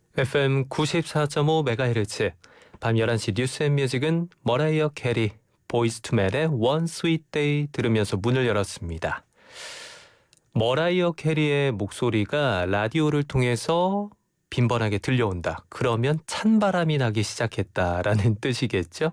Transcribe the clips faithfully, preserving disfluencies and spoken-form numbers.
에프엠 구십사 점 오 메가헤르츠 밤 열한 시 뉴스 앤 뮤직은 머라이어 캐리, 보이즈 투 맨의 One Sweet Day 들으면서 문을 열었습니다. 머라이어 캐리의 목소리가 라디오를 통해서 빈번하게 들려온다. 그러면 찬바람이 나기 시작했다라는 뜻이겠죠.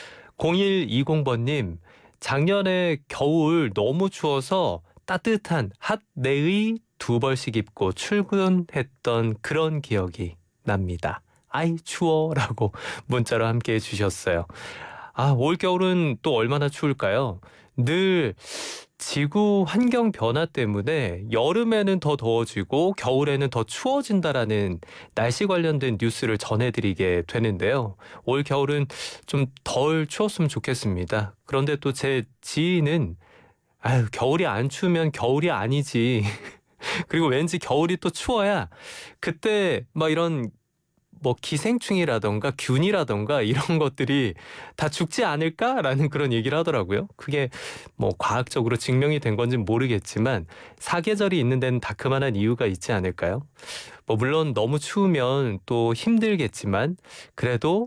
공일이공 번님, 작년에 겨울 너무 추워서 따뜻한 핫내의 두 벌씩 입고 출근했던 그런 기억이 납니다. 아이 추워라고 문자로 함께 해주셨어요. 아, 올겨울은 또 얼마나 추울까요? 늘 지구 환경 변화 때문에 여름에는 더 더워지고 겨울에는 더 추워진다라는 날씨 관련된 뉴스를 전해드리게 되는데요. 올 겨울은 좀 덜 추웠으면 좋겠습니다. 그런데 또 제 지인은 아유, 겨울이 안 추우면 겨울이 아니지. 그리고 왠지 겨울이 또 추워야 그때 막 이런 뭐 기생충이라던가 균이라던가 이런 것들이 다 죽지 않을까라는 그런 얘기를 하더라고요. 그게 뭐 과학적으로 증명이 된 건지는 모르겠지만 사계절이 있는 데는 다 그만한 이유가 있지 않을까요? 뭐 물론 너무 추우면 또 힘들겠지만 그래도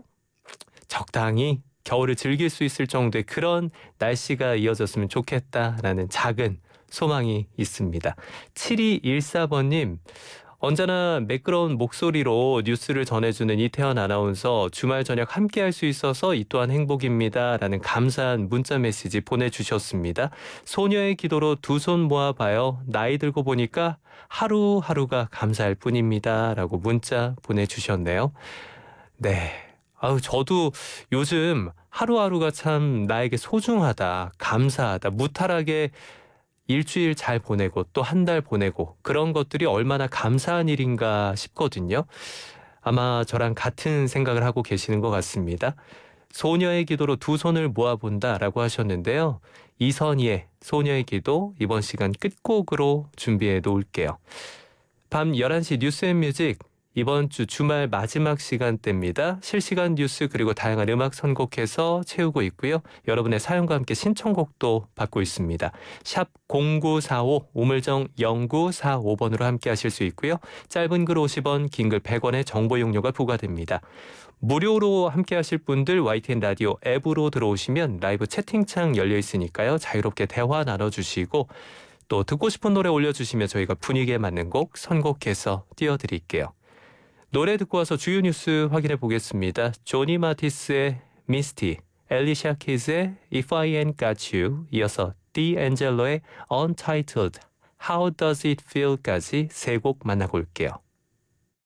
적당히 겨울을 즐길 수 있을 정도의 그런 날씨가 이어졌으면 좋겠다라는 작은 소망이 있습니다. 칠이일사 번님, 언제나 매끄러운 목소리로 뉴스를 전해주는 이태원 아나운서 주말 저녁 함께할 수 있어서 이 또한 행복입니다. 라는 감사한 문자 메시지 보내주셨습니다. 소녀의 기도로 두 손 모아봐요. 나이 들고 보니까 하루하루가 감사할 뿐입니다. 라고 문자 보내주셨네요. 네. 아유, 저도 요즘 하루하루가 참 나에게 소중하다, 감사하다, 무탈하게 일주일 잘 보내고 또 한 달 보내고 그런 것들이 얼마나 감사한 일인가 싶거든요. 아마 저랑 같은 생각을 하고 계시는 것 같습니다. 소녀의 기도로 두 손을 모아본다라고 하셨는데요. 이선희의 소녀의 기도 이번 시간 끝곡으로 준비해 놓을게요. 밤 열한 시 뉴스 앤 뮤직 이번 주 주말 마지막 시간대입니다. 실시간 뉴스 그리고 다양한 음악 선곡해서 채우고 있고요. 여러분의 사연과 함께 신청곡도 받고 있습니다. 샵 공구사오 우물정 영구사오 번으로 함께 하실 수 있고요. 짧은 글 오십 원, 긴 글 백 원의 정보 용료가 부과됩니다. 무료로 함께 하실 분들 와이티엔 라디오 앱으로 들어오시면 라이브 채팅창 열려 있으니까요. 자유롭게 대화 나눠주시고 또 듣고 싶은 노래 올려주시면 저희가 분위기에 맞는 곡 선곡해서 띄워드릴게요. 노래 듣고 와서 주요 뉴스 확인해 보겠습니다. 조니 마티스의 미스티, 엘리샤 키즈의 If I Ain't Got You, 이어서 디앤젤로의 Untitled, How Does It Feel까지 세 곡 만나볼게요.